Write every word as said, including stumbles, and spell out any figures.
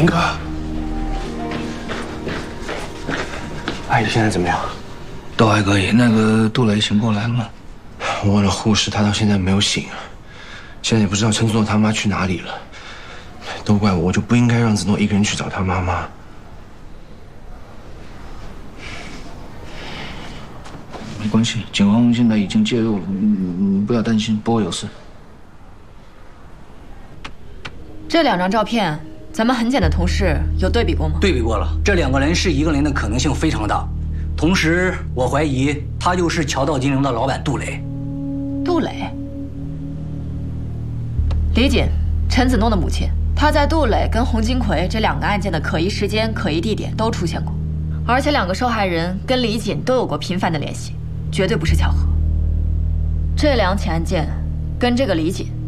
林哥，阿姨现在怎么样？ 都还可以。那个杜磊醒过来了吗？ 我问了护士，他到现在没有醒。现在也不知道陈子诺他妈去哪里了。都怪我，我就不应该让子诺一个人去找他妈妈。 没关系，警方现在已经介入了，你你不要担心，不会有事。 这两张照片，咱们痕检的同事有对比过吗？ 对比过了，这两个人是一个人的可能性非常大。同时，我怀疑他就是乔道金融的老板杜磊。 杜磊，李锦，陈子诺的母亲，她在杜磊跟洪金奎这两个案件的可疑时间、可疑地点都出现过，而且两个受害人跟李锦都有过频繁的联系，绝对不是巧合。这两起案件跟这个李锦